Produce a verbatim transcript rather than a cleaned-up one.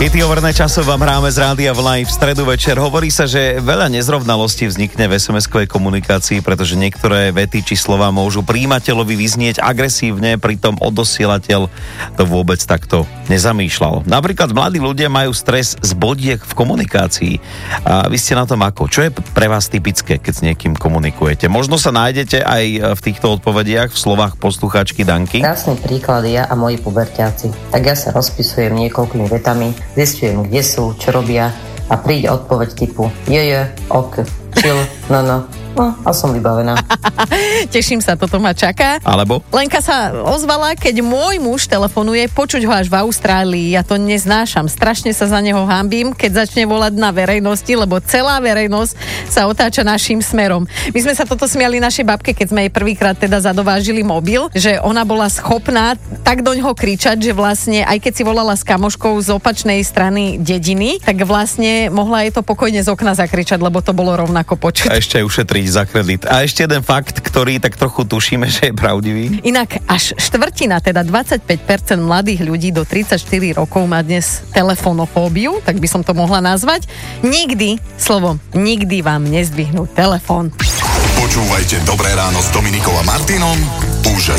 Hity overné časov vám hráme z Rádia Vlna v stredu večer. Hovorí sa, že veľa nezrovnalostí vznikne v es em eskovej komunikácii, pretože niektoré vety či slova môžu prijímateľovi vyznieť agresívne, pritom odosielateľ to vôbec takto nezamýšľal. Napríklad mladí ľudia majú stres z bodiek v komunikácii. A vy ste na tom ako? Čo je pre vás typické, keď s niekým komunikujete? Možno sa nájdete aj v týchto odpovediach v slovách poslucháčky Danky. Krásny príklad ja a moji puberťáci. Tak ja sa rozpisujem niekoľkými vetami, zistujem, kde sú, čo robia a príde odpoveď typu je, je, ok, chill, no, no. No, a som vybavená. Teším sa, toto ma čaká. Alebo? Lenka sa ozvala, keď môj muž telefonuje, počuť ho až v Austrálii. Ja to neznášam. Strašne sa za neho hanbím, keď začne volať na verejnosti, lebo celá verejnosť sa otáča našim smerom. My sme sa toto smiali našej babke, keď sme jej prvýkrát teda zadovážili mobil, že ona bola schopná tak doňho kričať, že vlastne, aj keď si volala s kamoškou z opačnej strany dediny, tak vlastne mohla jej to pokojne z okna zakričať, lebo to bolo rovnako počuť. A ešte ušetriť za kredit. A ešte jeden fakt, ktorý tak trochu tušíme, že je pravdivý. Inak až štvrtina, teda dvadsaťpäť percent mladých ľudí do tridsaťštyri rokov má dnes telefónofóbiu, tak by som to mohla nazvať. Nikdy, slovom, nikdy vám nezdvihnú telefón. Počúvajte Dobré ráno s Dominikou a Martinom už